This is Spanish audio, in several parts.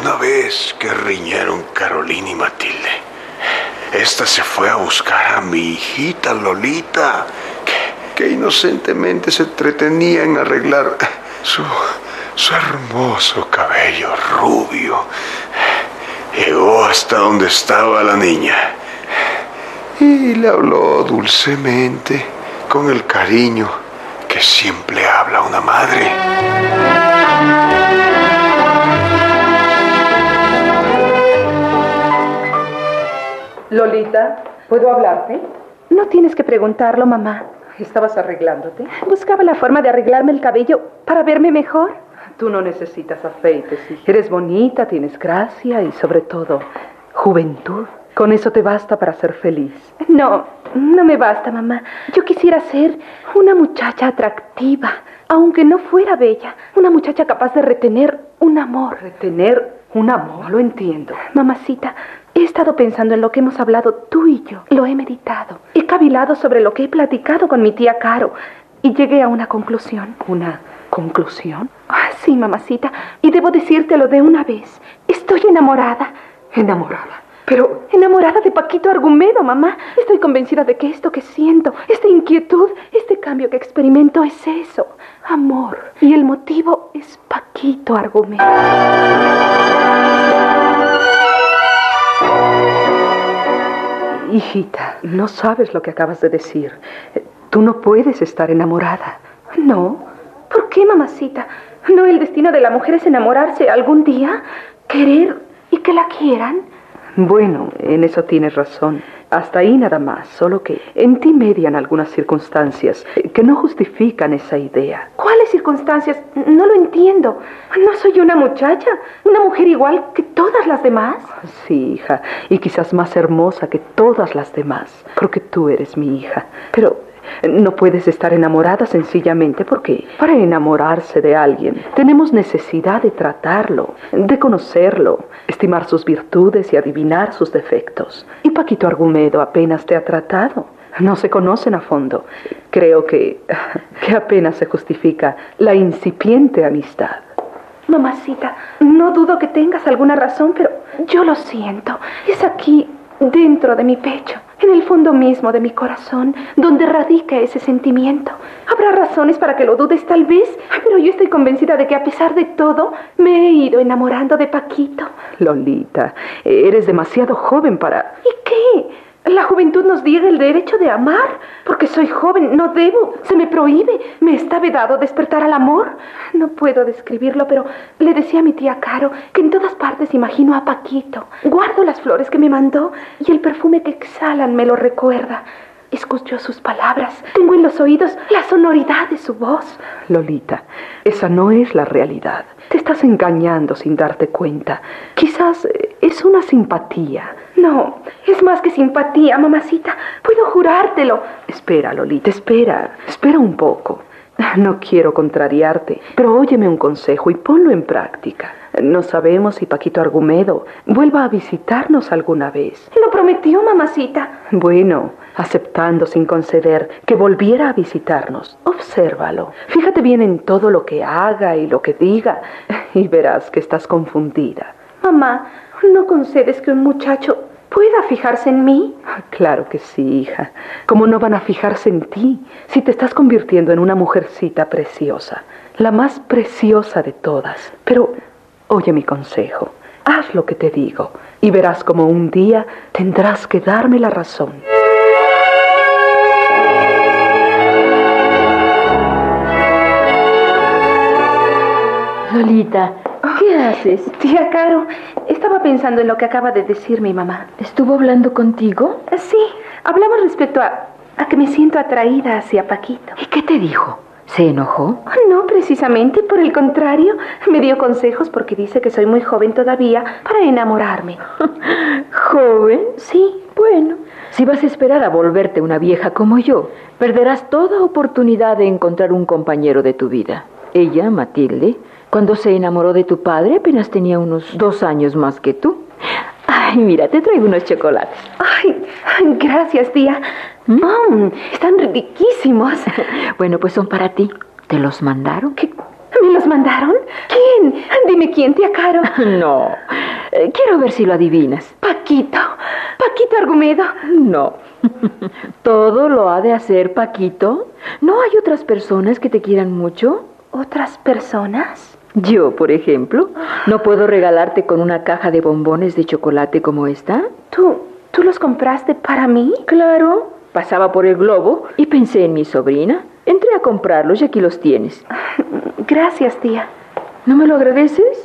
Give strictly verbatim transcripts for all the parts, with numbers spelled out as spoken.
Una vez que riñeron Carolina y Matilde, esta se fue a buscar a mi hijita Lolita, que, que inocentemente se entretenía en arreglar su, su hermoso cabello rubio. Llegó hasta donde estaba la niña y le habló dulcemente, con el cariño que siempre habla una madre. Lolita, ¿puedo hablarte? No tienes que preguntarlo, mamá. ¿Estabas arreglándote? Buscaba la forma de arreglarme el cabello para verme mejor. Tú no necesitas afeites, hija. Eres bonita, tienes gracia y sobre todo, juventud. Con eso te basta para ser feliz. No, no me basta, mamá. Yo quisiera ser una muchacha atractiva, aunque no fuera bella. Una muchacha capaz de retener un amor. ¿Retener un amor? Lo entiendo. Mamacita, he estado pensando en lo que hemos hablado tú y yo. Lo he meditado. He cavilado sobre lo que he platicado con mi tía Caro y llegué a una conclusión. ¿Una conclusión? Ah, sí, mamacita. Y debo decírtelo de una vez. Estoy enamorada. ¿Enamorada? Pero enamorada de Paquito Argumedo, mamá. Estoy convencida de que esto que siento, esta inquietud, este cambio que experimento es eso, amor. Y el motivo es Paquito Argumedo. Hijita, no sabes lo que acabas de decir. Tú no puedes estar enamorada. No. ¿Por qué, mamacita? ¿No el destino de la mujer es enamorarse algún día? ¿Querer y que la quieran? Bueno, en eso tienes razón. Hasta ahí nada más, solo que en ti median algunas circunstancias que no justifican esa idea. ¿Cuáles circunstancias? No lo entiendo. ¿No soy una muchacha? ¿Una mujer igual que todas las demás? Sí, hija, y quizás más hermosa que todas las demás. Creo que tú eres mi hija. Pero no puedes estar enamorada sencillamente porque para enamorarse de alguien tenemos necesidad de tratarlo, de conocerlo, estimar sus virtudes y adivinar sus defectos. Y Paquito Argumedo apenas te ha tratado. No se conocen a fondo. Creo que, que apenas se justifica la incipiente amistad. Mamacita, no dudo que tengas alguna razón, pero yo lo siento. Es aquí, dentro de mi pecho, en el fondo mismo de mi corazón, donde radica ese sentimiento. Habrá razones para que lo dudes tal vez, pero yo estoy convencida de que a pesar de todo, me he ido enamorando de Paquito. Lolita, eres demasiado joven para... ¿Y qué? La juventud nos niega el derecho de amar. Porque soy joven, no debo, se me prohíbe, me está vedado despertar al amor. No puedo describirlo, pero le decía a mi tía Caro que en todas partes imagino a Paquito. Guardo las flores que me mandó y el perfume que exhalan me lo recuerda. Escucho sus palabras, tengo en los oídos la sonoridad de su voz. Lolita, esa no es la realidad. Te estás engañando sin darte cuenta. Quizás es una simpatía. No, es más que simpatía, mamacita. Puedo jurártelo. Espera, Lolita, espera. Espera un poco. No quiero contrariarte, pero óyeme un consejo y ponlo en práctica. No sabemos si Paquito Argumedo vuelva a visitarnos alguna vez. Lo prometió, mamacita. Bueno, aceptando sin conceder que volviera a visitarnos, obsérvalo. Fíjate bien en todo lo que haga y lo que diga y verás que estás confundida. Mamá, ¿no concedes que un muchacho pueda fijarse en mí? Claro que sí, hija. ¿Cómo no van a fijarse en ti si te estás convirtiendo en una mujercita preciosa? La más preciosa de todas. Pero oye mi consejo. Haz lo que te digo y verás como un día tendrás que darme la razón. Lolita, ¿qué haces? Tía Caro, estaba pensando en lo que acaba de decir mi mamá. ¿Estuvo hablando contigo? Sí, hablamos respecto a, a que me siento atraída hacia Paquito. ¿Y qué te dijo? ¿Se enojó? No, precisamente, por el contrario. Me dio consejos porque dice que soy muy joven todavía para enamorarme. ¿Joven? Sí. Bueno, si vas a esperar a volverte una vieja como yo, perderás toda oportunidad de encontrar un compañero de tu vida. Ella, Matilde, cuando se enamoró de tu padre, apenas tenía unos dos años más que tú. Ay, mira, te traigo unos chocolates. Ay, gracias, tía. ¿Mm? Oh, están riquísimos. Bueno, pues son para ti. ¿Te los mandaron? ¿Qué, ¿Me los mandaron? ¿Quién? Dime quién, tía Caro. No, eh, quiero ver si lo adivinas. Paquito. Paquito Argumedo. No. ¿Todo lo ha de hacer Paquito? ¿No hay otras personas que te quieran mucho? ¿Otras personas? Yo, por ejemplo, ¿no puedo regalarte con una caja de bombones de chocolate como esta? ¿Tú, tú los compraste para mí? Claro. Pasaba por el globo y pensé en mi sobrina. Entré a comprarlos y aquí los tienes. Gracias, tía. ¿No me lo agradeces?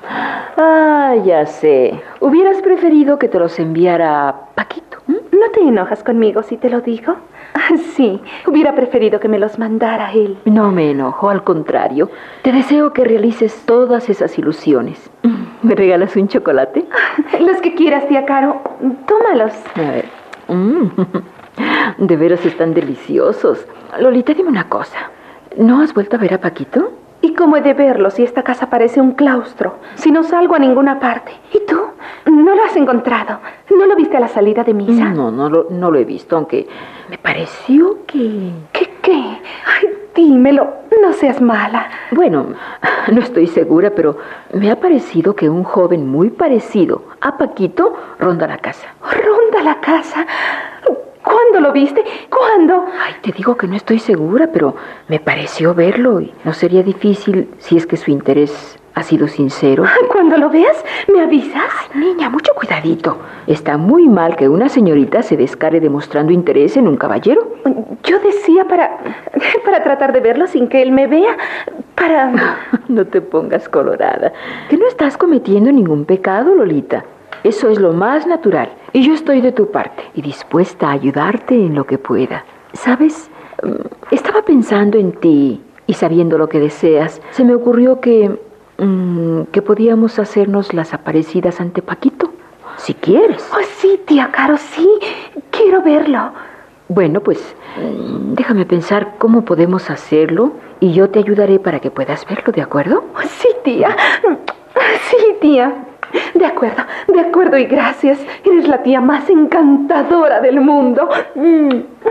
Ah, ya sé. ¿Hubieras preferido que te los enviara Paquito? ¿Mm? ¿No te enojas conmigo si te lo digo? Sí, hubiera preferido que me los mandara él. No me enojo, al contrario. Te deseo que realices todas esas ilusiones. ¿Me regalas un chocolate? Los que quieras, tía Caro. Tómalos. A ver. Mm. De veras están deliciosos. Lolita, dime una cosa. ¿No has vuelto a ver a Paquito? ¿Y cómo he de verlo si esta casa parece un claustro? Si no salgo a ninguna parte. ¿Y tú? ¿No lo has encontrado? ¿No lo viste a la salida de misa? No, no lo, no lo he visto, aunque me pareció que... ¿Qué qué? Ay, dímelo. No seas mala. Bueno, no estoy segura, pero me ha parecido que un joven muy parecido a Paquito ronda la casa. ¿Ronda la casa? ¿Cuándo lo viste? ¿Cuándo? Ay, te digo que no estoy segura, pero me pareció verlo y no sería difícil si es que su interés ha sido sincero. Cuando lo veas, ¿me avisas? Ay, niña, mucho cuidadito. Está muy mal que una señorita se descare demostrando interés en un caballero. Yo decía para, para tratar de verlo sin que él me vea. Para... No te pongas colorada. Que no estás cometiendo ningún pecado, Lolita. Eso es lo más natural. Y yo estoy de tu parte y dispuesta a ayudarte en lo que pueda. ¿Sabes? Estaba pensando en ti y sabiendo lo que deseas, se me ocurrió que, mmm, que podíamos hacernos las aparecidas ante Paquito. Si quieres. Oh, sí, tía Caro, sí. Quiero verlo. Bueno, pues déjame pensar cómo podemos hacerlo y yo te ayudaré para que puedas verlo, ¿de acuerdo? Oh, sí, tía. Sí, tía. De acuerdo, de acuerdo y gracias. Eres la tía más encantadora del mundo. Mm.